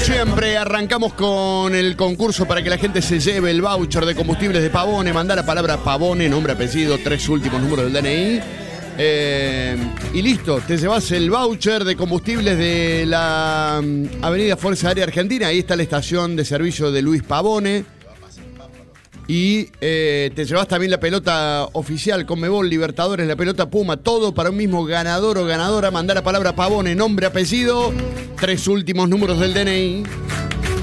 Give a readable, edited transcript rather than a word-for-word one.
siempre, arrancamos con el concurso para que la gente se lleve el voucher de combustibles de Pavone. Mandá la palabra Pavone, nombre, apellido, 3 últimos números del DNI. Y listo, te llevas el voucher de combustibles de la Avenida Fuerza Aérea Argentina. Ahí está la estación de servicio de Luis Pavone. Y te llevas también la pelota oficial Conmebol Libertadores, la pelota Puma, todo para un mismo ganador o ganadora. Mandar la palabra Pavone, nombre, apellido, 3 últimos números del DNI.